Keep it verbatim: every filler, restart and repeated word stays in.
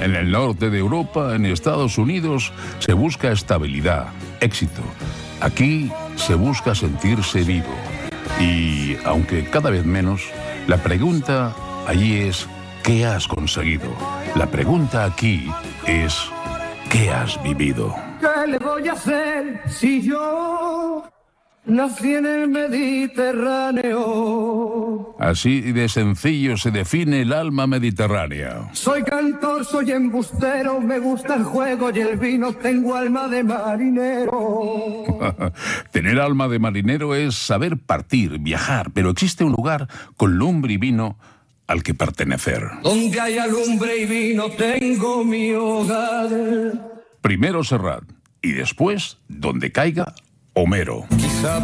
En el norte de Europa, en Estados Unidos, se busca estabilidad, éxito. Aquí se busca sentirse vivo. Y, aunque cada vez menos, la pregunta allí es ¿qué has conseguido? La pregunta aquí es ¿qué has vivido? ¿Qué le voy a hacer si yo nací en el Mediterráneo? Así de sencillo se define el alma mediterránea. Soy cantor, soy embustero, me gusta el juego y el vino, tengo alma de marinero. Tener alma de marinero es saber partir, viajar, pero existe un lugar con lumbre y vino al que pertenecer. Donde haya lumbre y vino tengo mi hogar. Primero Serrat y después, donde caiga, Homero. Quizá